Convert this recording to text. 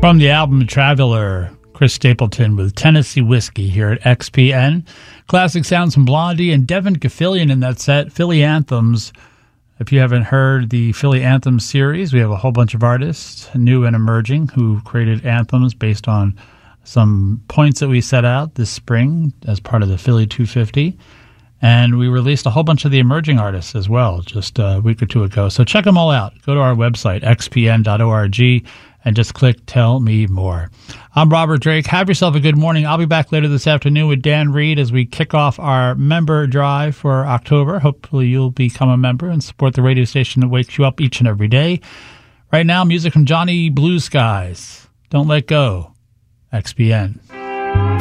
From the album Traveler, Chris Stapleton with Tennessee Whiskey here at XPN. Classic sounds from Blondie and Devin Gafillion in that set, Philly Anthems. If you haven't heard the Philly Anthems series, we have a whole bunch of artists, new and emerging, who created anthems based on some points that we set out this spring as part of the Philly 250. And we released a whole bunch of the emerging artists as well just a week or two ago. So check them all out. Go to our website, xpn.org, and just click Tell Me More. I'm Robert Drake. Have yourself a good morning. I'll be back later this afternoon with Dan Reed as we kick off our member drive for October. Hopefully you'll become a member and support the radio station that wakes you up each and every day. Right now, music from Johnny Blue Skies. Don't Let Go. XPN.